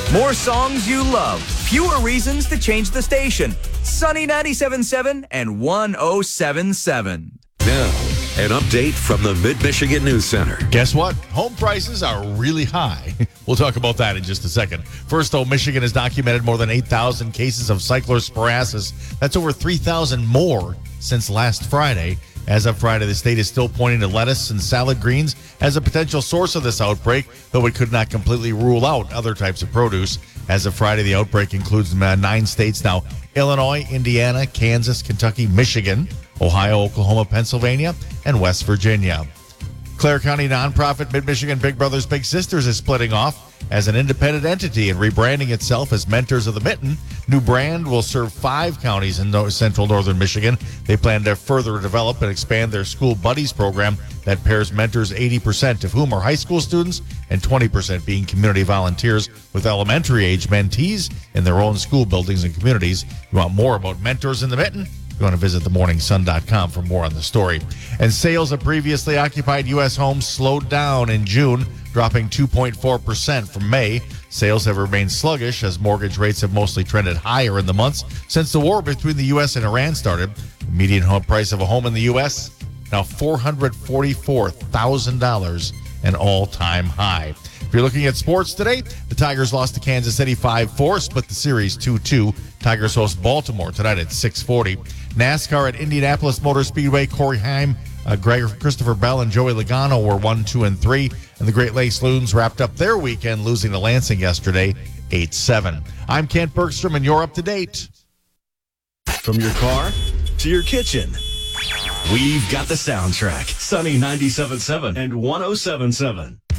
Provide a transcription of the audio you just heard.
More songs you love. Fewer reasons to change the station. Sunny 97.7 and 107.7. Now, an update from the Mid-Michigan News Center. Guess what? Home prices are really high. We'll talk about that in just a second. First, though, Michigan has documented more than 8,000 cases of cyclosporasis. That's over 3,000 more since last Friday. As of Friday, the state is still pointing to lettuce and salad greens as a potential source of this outbreak, though it could not completely rule out other types of produce. As of Friday, the outbreak includes 9 states now: Illinois, Indiana, Kansas, Kentucky, Michigan, Ohio, Oklahoma, Pennsylvania, and West Virginia. Clare County nonprofit Mid-Michigan Big Brothers Big Sisters is splitting off as an independent entity and rebranding itself as Mentors of the Mitten. New brand will serve 5 counties in central northern Michigan. They plan to further develop and expand their school buddies program that pairs mentors, 80% of whom are high school students and 20% being community volunteers, with elementary age mentees in their own school buildings and communities. You want more about Mentors in the Mitten? You want to visit themorningsun.com for more on the story. And sales of previously occupied U.S. homes slowed down in June, dropping 2.4% from May. Sales have remained sluggish as mortgage rates have mostly trended higher in the months since the war between the U.S. and Iran started. The median home price of a home in the U.S. now $444,000, an all-time high. If you're looking at sports today, the Tigers lost to Kansas City 5-4, split the series 2-2. Tigers host Baltimore tonight at 6:40. NASCAR at Indianapolis Motor Speedway, Corey Haim, Christopher Bell, and Joey Logano were 1, 2, and 3. And the Great Lakes Loons wrapped up their weekend losing to Lansing yesterday 8-7. I'm Kent Bergstrom, and you're up to date. From your car to your kitchen, we've got the soundtrack. Sunny 97.7 and 107.7.